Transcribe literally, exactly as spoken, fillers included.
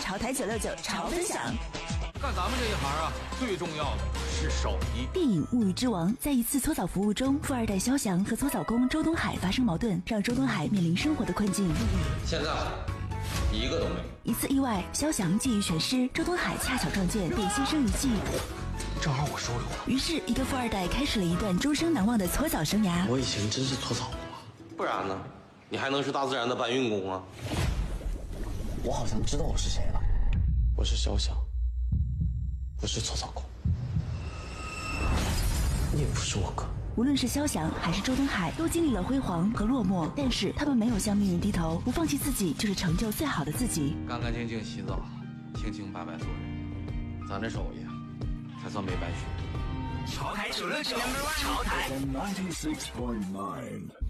潮台九六九潮分享。 干咱们这一行啊，最重要的是手艺。 电影《物欲之王》在一次搓澡服务中，富二代肖翔和搓澡工周东海发生矛盾，让周东海面临生活的困境。 现在一个都没有。 一次意外，肖翔技艺全失，周东海恰巧撞见，便心生一计。 正好我收留了。 于是，一个富二代开始了一段终生难忘的搓澡生涯。 我以前真是搓澡工啊，不然呢？你还能是大自然的搬运工啊？我好像知道我是谁了，我是肖翔，不是搓澡工，你也不是我哥。 无论是肖翔还是周东海，都经历了辉煌和落寞，但是他们没有向命运低头，不放弃自己，就是成就最好的自己。 干干净净洗澡，清清白白做人，咱这手艺才算没白学。 潮台九六九，潮台。